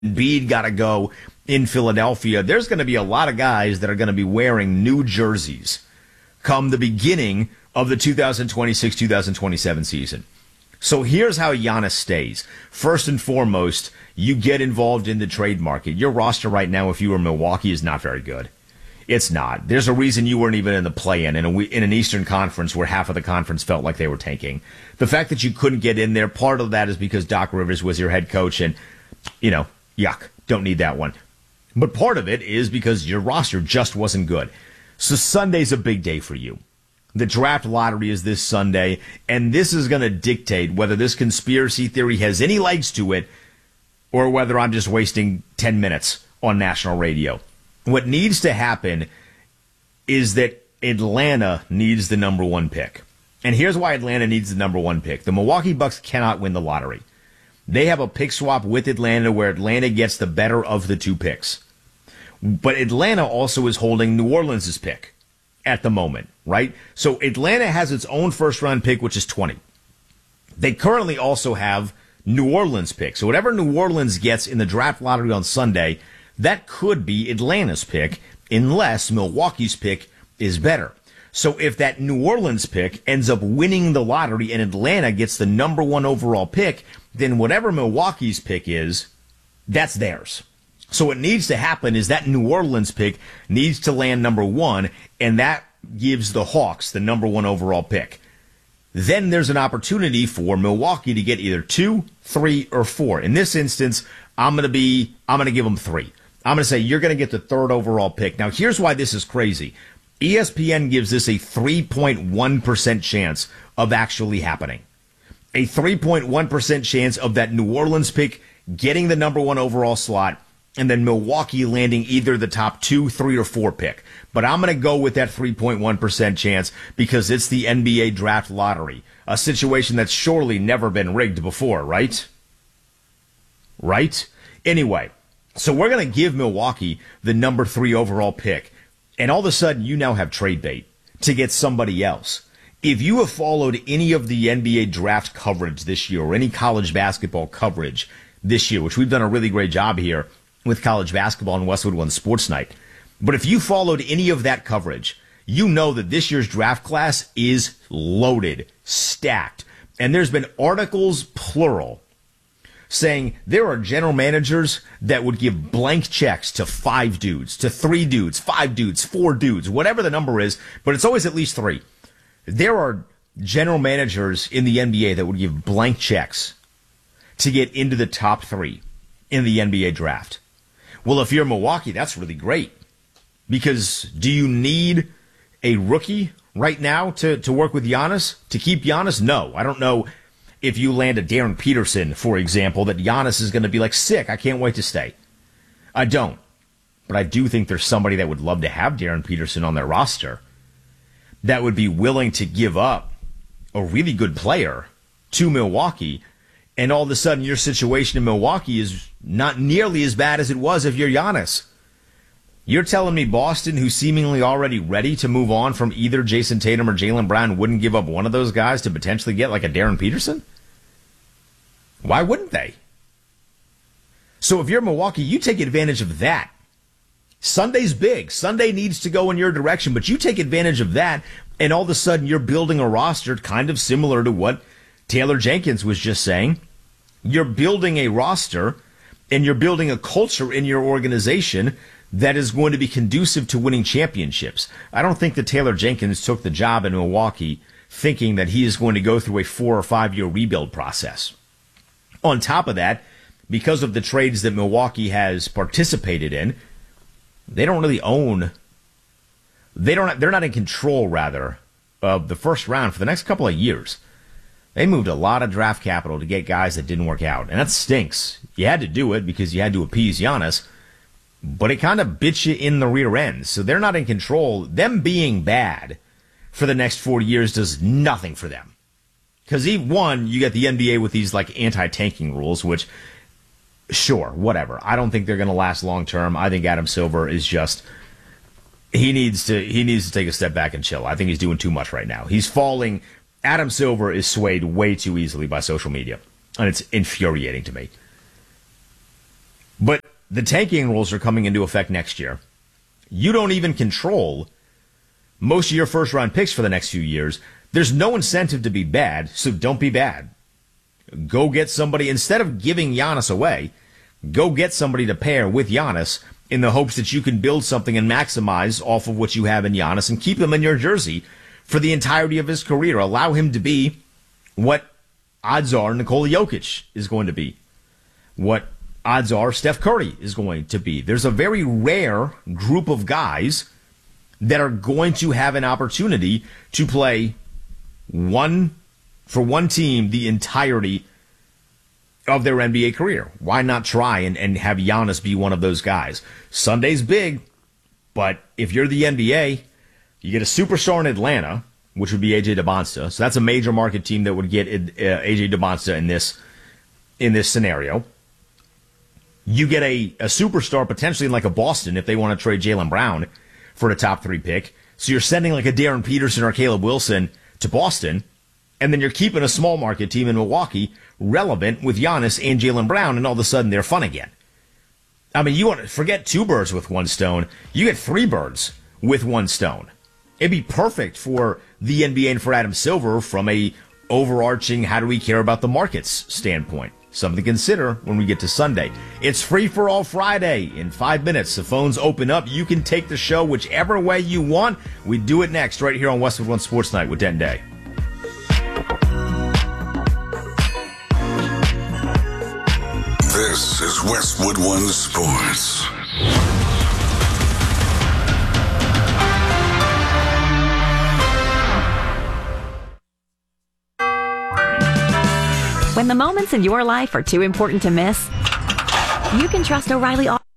Embiid got to go in Philadelphia. There's going to be a lot of guys that are going to be wearing new jerseys come the beginning of the 2026-2027 season. So here's how Giannis stays. First and foremost, you get involved in the trade market. Your roster right now, if you were Milwaukee, is not very good. It's not. There's a reason you weren't even in the play-in in an Eastern Conference where half of the conference felt like they were tanking. The fact that you couldn't get in there, part of that is because Doc Rivers was your head coach and, yuck, don't need that one. But part of it is because your roster just wasn't good. So Sunday's a big day for you. The draft lottery is this Sunday, and this is going to dictate whether this conspiracy theory has any legs to it or whether I'm just wasting 10 minutes on national radio. What needs to happen is that Atlanta needs the number one pick. And here's why Atlanta needs the number one pick. The Milwaukee Bucks cannot win the lottery. They have a pick swap with Atlanta where Atlanta gets the better of the two picks. But Atlanta also is holding New Orleans' pick at the moment, right? So Atlanta has its own first-round pick, which is 20. They currently also have New Orleans' pick. So whatever New Orleans gets in the draft lottery on Sunday, that could be Atlanta's pick unless Milwaukee's pick is better. So if that New Orleans pick ends up winning the lottery and Atlanta gets the number one overall pick, then whatever Milwaukee's pick is, that's theirs. So what needs to happen is that New Orleans pick needs to land number one, and that gives the Hawks the number one overall pick. Then there's an opportunity for Milwaukee to get either 2, 3, or 4. In this instance, I'm going to give them 3. I'm going to say you're going to get the third overall pick. Now, here's why this is crazy. ESPN gives this a 3.1% chance of actually happening. A 3.1% chance of that New Orleans pick getting the number one overall slot, and then Milwaukee landing either the top 2, 3, or 4 pick. But I'm going to go with that 3.1% chance because it's the NBA draft lottery, a situation that's surely never been rigged before, right? Right? Anyway, so we're going to give Milwaukee the number 3 overall pick, and all of a sudden you now have trade bait to get somebody else. If you have followed any of the NBA draft coverage this year or any college basketball coverage this year, which we've done a really great job here with college basketball on Westwood One Sports Night. But if you followed any of that coverage, you know that this year's draft class is loaded, stacked. And there's been articles, plural, saying there are general managers that would give blank checks to 5 dudes, to 3 dudes, 5 dudes, 4 dudes, whatever the number is, but it's always at least 3. There are general managers in the NBA that would give blank checks to get into the top 3 in the NBA draft. Well, if you're Milwaukee, that's really great. Because do you need a rookie right now to work with Giannis? To keep Giannis? No. I don't know if you land a Darren Peterson, for example, that Giannis is going to be like, sick, I can't wait to stay. I don't. But I do think there's somebody that would love to have Darren Peterson on their roster that would be willing to give up a really good player to Milwaukee. And all of a sudden, your situation in Milwaukee is not nearly as bad as it was if you're Giannis. You're telling me Boston, who's seemingly already ready to move on from either Jason Tatum or Jaylen Brown, wouldn't give up one of those guys to potentially get like a Darren Peterson? Why wouldn't they? So if you're Milwaukee, you take advantage of that. Sunday's big. Sunday needs to go in your direction, but you take advantage of that, and all of a sudden you're building a roster kind of similar to what Taylor Jenkins was just saying. You're building a roster, and you're building a culture in your organization that is going to be conducive to winning championships. I don't think that Taylor Jenkins took the job in Milwaukee thinking that he is going to go through a 4 or 5 year rebuild process. On top of that, because of the trades that Milwaukee has participated in, they don't really own, they're not in control, rather, of the first round for the next couple of years. They moved a lot of draft capital to get guys that didn't work out, and that stinks. You had to do it because you had to appease Giannis, but it kind of bit you in the rear end. So they're not in control. Them being bad for the next 4 years does nothing for them. Because one, you get the NBA with these like anti-tanking rules, which, sure, whatever. I don't think they're going to last long term. I think Adam Silver is just, he needs to take a step back and chill. I think he's doing too much right now. He's falling. Adam Silver is swayed way too easily by social media, and it's infuriating to me. But the tanking rules are coming into effect next year. You don't even control most of your first round picks for the next few years. There's no incentive to be bad, so don't be bad. Go get somebody, instead of giving Giannis away, go get somebody to pair with Giannis in the hopes that you can build something and maximize off of what you have in Giannis and keep him in your jersey for the entirety of his career. Allow him to be what odds are Nikola Jokic is going to be, what odds are Steph Curry is going to be. There's a very rare group of guys that are going to have an opportunity to play for one team the entirety of their NBA career. Why not try and have Giannis be one of those guys? Sunday's big, but if you're the NBA, you get a superstar in Atlanta, which would be AJ DeBonsta. So that's a major market team that would get AJ DeBonsta in this scenario. You get a superstar potentially in like a Boston if they want to trade Jaylen Brown for a top 3 pick. So you're sending like a Darren Peterson or Caleb Wilson to Boston, and then you're keeping a small market team in Milwaukee relevant with Giannis and Jaylen Brown, and all of a sudden they're fun again. I mean, you want to forget 2 birds with 1 stone. You get 3 birds with 1 stone. It'd be perfect for the NBA and for Adam Silver from a overarching how do we care about the markets standpoint. Something to consider when we get to Sunday. It's Free for All Friday. In 5 minutes, the phones open up. You can take the show whichever way you want. We do it next right here on Westwood One Sports Night with Denton Day. This is Westwood One Sports. When the moments in your life are too important to miss, you can trust O'Reilly Auto